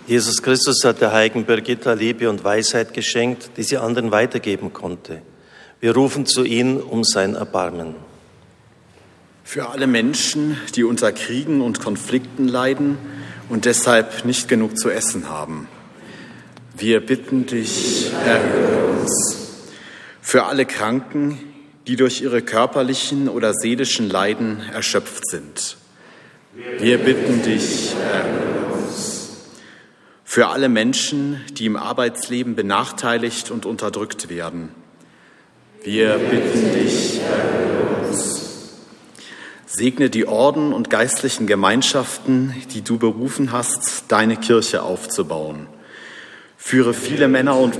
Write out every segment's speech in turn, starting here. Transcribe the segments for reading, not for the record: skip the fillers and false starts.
Jesus Christus hat der heiligen Birgitta Liebe und Weisheit geschenkt, die sie anderen weitergeben konnte. Wir rufen zu ihm um sein Erbarmen. Für alle Menschen, die unter Kriegen und Konflikten leiden und deshalb nicht genug zu essen haben. Wir bitten dich, erhöre uns. Für alle Kranken, die durch ihre körperlichen oder seelischen Leiden erschöpft sind. Wir bitten dich, erhöre uns. Für alle Menschen, die im Arbeitsleben benachteiligt und unterdrückt werden. Wir bitten dich, erhöre uns. Segne die Orden und geistlichen Gemeinschaften, die du berufen hast, deine Kirche aufzubauen. Führe viele Männer und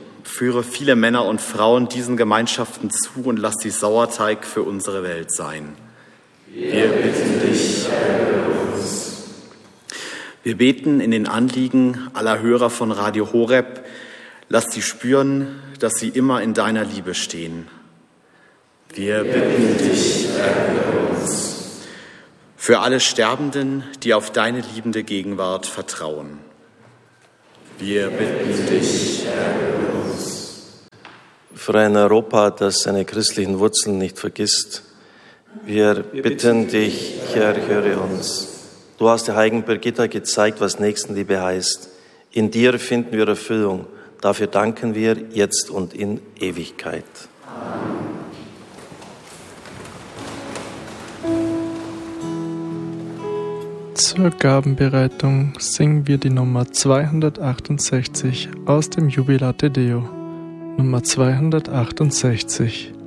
Frauen diesen Gemeinschaften zu und lass sie Sauerteig für unsere Welt sein. Wir bitten dich, erhöre uns. Wir beten in den Anliegen aller Hörer von Radio Horeb, lass sie spüren, dass sie immer in deiner Liebe stehen. Wir bitten dich, erhöre uns. Für alle Sterbenden, die auf deine liebende Gegenwart vertrauen. Wir bitten dich, erhöre uns. Für ein Europa, das seine christlichen Wurzeln nicht vergisst. Wir bitten dich, Herr, höre uns. Du hast der heiligen Birgitta gezeigt, was Nächstenliebe heißt. In dir finden wir Erfüllung. Dafür danken wir jetzt und in Ewigkeit. Amen. Zur Gabenbereitung singen wir die Nummer 268 aus dem Jubilate Deo. Nummer 268.